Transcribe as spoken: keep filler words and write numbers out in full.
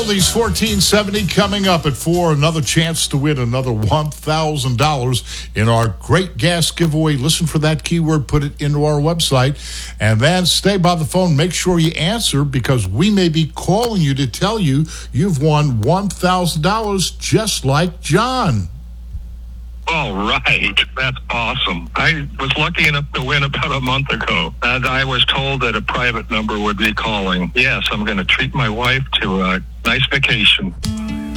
Oldies fourteen seventy coming up at four. Another chance to win another one thousand dollars in our great gas giveaway. Listen for that keyword, put it into our website, and then stay by the phone. Make sure you answer because we may be calling you to tell you you've won one thousand dollars just like John. All right. That's awesome. I was lucky enough to win about a month ago, and I was told that a private number would be calling. Yes, I'm going to treat my wife to a nice vacation.